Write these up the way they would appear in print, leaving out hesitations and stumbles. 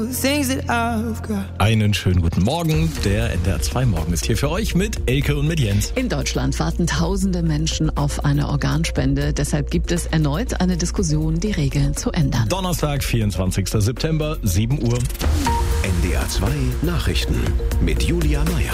Einen schönen guten Morgen. Der NDR 2 Morgen ist hier für euch mit Elke und mit Jens. In Deutschland warten tausende Menschen auf eine Organspende. Deshalb gibt es erneut eine Diskussion, die Regeln zu ändern. Donnerstag, 24. September, 7 Uhr. NDR 2 Nachrichten mit Julia Meyer.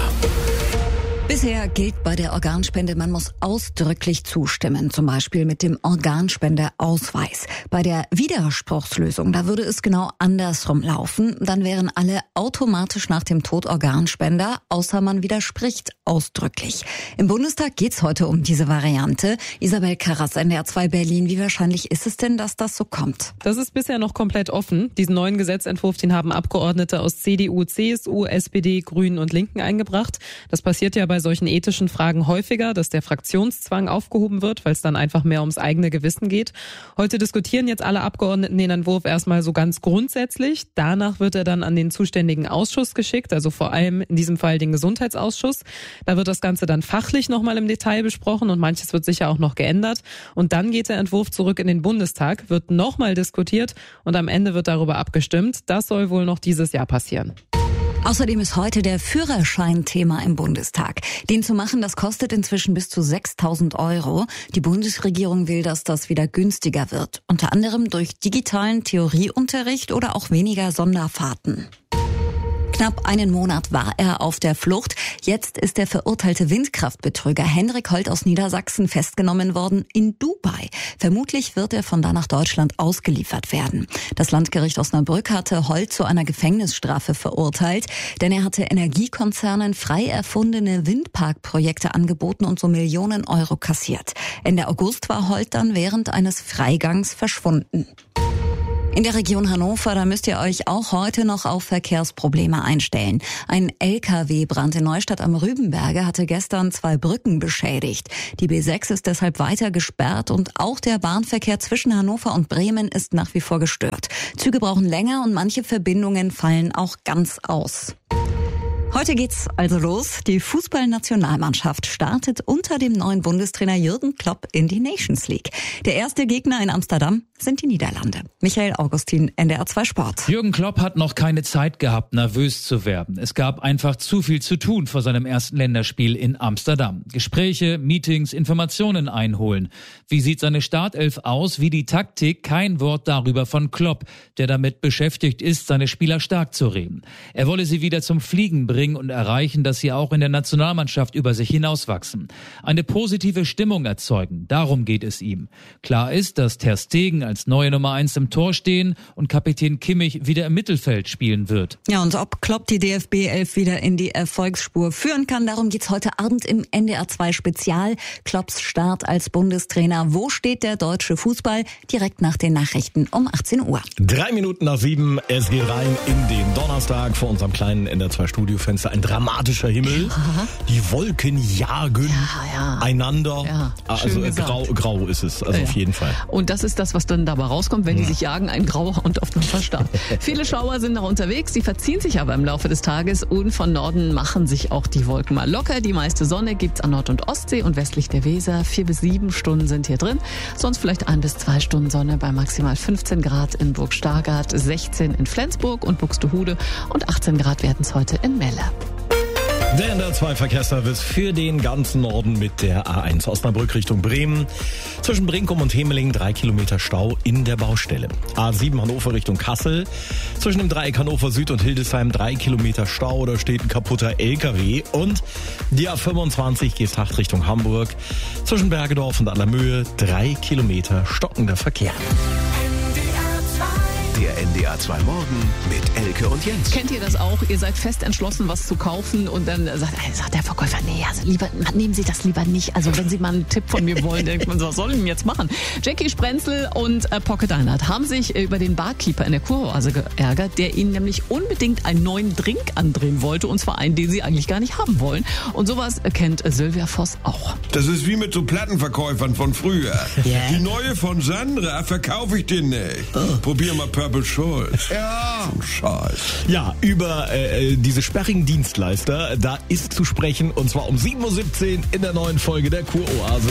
Bisher gilt bei der Organspende, man muss ausdrücklich zustimmen, zum Beispiel mit dem Organspendeausweis. Bei der Widerspruchslösung, da würde es genau andersrum laufen. Dann wären alle automatisch nach dem Tod Organspender, außer man widerspricht ausdrücklich. Im Bundestag geht's heute um diese Variante. Isabel Karras, NDR 2 Berlin. Wie wahrscheinlich ist es denn, dass das so kommt? Das ist bisher noch komplett offen. Diesen neuen Gesetzentwurf, den haben Abgeordnete aus CDU, CSU, SPD, Grünen und Linken eingebracht. Das passiert ja bei solchen ethischen Fragen häufiger, dass der Fraktionszwang aufgehoben wird, weil es dann einfach mehr ums eigene Gewissen geht. Heute diskutieren jetzt alle Abgeordneten den Entwurf erstmal so ganz grundsätzlich. Danach wird er dann an den zuständigen Ausschuss geschickt, also vor allem in diesem Fall den Gesundheitsausschuss. Da wird das Ganze dann fachlich nochmal im Detail besprochen und manches wird sicher auch noch geändert. Und dann geht der Entwurf zurück in den Bundestag, wird nochmal diskutiert und am Ende wird darüber abgestimmt. Das soll wohl noch dieses Jahr passieren. Außerdem ist heute der Führerschein Thema im Bundestag. Den zu machen, das kostet inzwischen bis zu 6.000 €. Die Bundesregierung will, dass das wieder günstiger wird. Unter anderem durch digitalen Theorieunterricht oder auch weniger Sonderfahrten. Knapp einen Monat war er auf der Flucht. Jetzt ist der verurteilte Windkraftbetrüger Henrik Holt aus Niedersachsen festgenommen worden in Dubai. Vermutlich wird er von da nach Deutschland ausgeliefert werden. Das Landgericht Osnabrück hatte Holt zu einer Gefängnisstrafe verurteilt, denn er hatte Energiekonzernen frei erfundene Windparkprojekte angeboten und so Millionen Euro kassiert. Ende August war Holt dann während eines Freigangs verschwunden. In der Region Hannover, da müsst ihr euch auch heute noch auf Verkehrsprobleme einstellen. Ein LKW-Brand in Neustadt am Rübenberge hatte gestern 2 Brücken beschädigt. Die B6 ist deshalb weiter gesperrt und auch der Bahnverkehr zwischen Hannover und Bremen ist nach wie vor gestört. Züge brauchen länger und manche Verbindungen fallen auch ganz aus. Heute geht's also los. Die Fußballnationalmannschaft startet unter dem neuen Bundestrainer Jürgen Klopp in die Nations League. Der erste Gegner in Amsterdam sind die Niederlande. Michael Augustin, NDR 2 Sport. Jürgen Klopp hat noch keine Zeit gehabt, nervös zu werden. Es gab einfach zu viel zu tun vor seinem ersten Länderspiel in Amsterdam. Gespräche, Meetings, Informationen einholen. Wie sieht seine Startelf aus? Wie die Taktik? Kein Wort darüber von Klopp, der damit beschäftigt ist, seine Spieler stark zu reden. Er wolle sie wieder zum Fliegen bringen und erreichen, dass sie auch in der Nationalmannschaft über sich hinauswachsen. Eine positive Stimmung erzeugen, darum geht es ihm. Klar ist, dass Ter Stegen als neue Nummer 1 im Tor stehen und Kapitän Kimmich wieder im Mittelfeld spielen wird. Ja, und ob Klopp die DFB-11 wieder in die Erfolgsspur führen kann, darum geht's heute Abend im NDR 2 Spezial. Klopps Start als Bundestrainer. Wo steht der deutsche Fußball? Direkt nach den Nachrichten um 18 Uhr. 3 Minuten nach 7, es geht rein in den Donnerstag vor unserem kleinen NDR 2 Studiofenster. Ein dramatischer Himmel. Ja. Die Wolken jagen einander. Ja, also grau ist es, also auf jeden Fall. Und das ist das, was dann dabei rauskommt, wenn die sich jagen, ein grauer und oft ein Verstand. Viele Schauer sind noch unterwegs, die verziehen sich aber im Laufe des Tages und von Norden machen sich auch die Wolken mal locker. Die meiste Sonne gibt's an Nord- und Ostsee und westlich der Weser. 4 bis 7 Stunden sind hier drin. Sonst vielleicht 1 bis 2 Stunden Sonne bei maximal 15 Grad in Burg Stargard, 16 in Flensburg und Buxtehude und 18 Grad werden es heute in Melle. Der NDR 2 Verkehrsservice für den ganzen Norden mit der A1 Osnabrück Richtung Bremen. Zwischen Brinkum und Hemeling 3 Kilometer Stau in der Baustelle. A7 Hannover Richtung Kassel. Zwischen dem Dreieck Hannover Süd und Hildesheim 3 Kilometer Stau. Da steht ein kaputter LKW. Und die A25 Geesthacht Richtung Hamburg. Zwischen Bergedorf und Allermöhe 3 Kilometer stockender Verkehr. Der NDR 2 Morgen mit Elke und Jens. Kennt ihr das auch? Ihr seid fest entschlossen, was zu kaufen und dann sagt der Verkäufer, nee, also lieber, nehmen Sie das lieber nicht. Also wenn Sie mal einen Tipp von mir wollen, denkt man, was soll ich denn jetzt machen? Jackie Sprenzel und Pocket Einheit haben sich über den Barkeeper in der Kuroase geärgert, der ihnen nämlich unbedingt einen neuen Drink andrehen wollte und zwar einen, den sie eigentlich gar nicht haben wollen. Und sowas kennt Sylvia Voss auch. Das ist wie mit so Plattenverkäufern von früher. Yeah. Die neue von Sandra verkaufe ich dir nicht. Probier mal Purple Schulz. Ja. Scheiß. Ja, über diese sperrigen Dienstleister, da ist zu sprechen und zwar um 7:17 Uhr in der neuen Folge der Kuroase.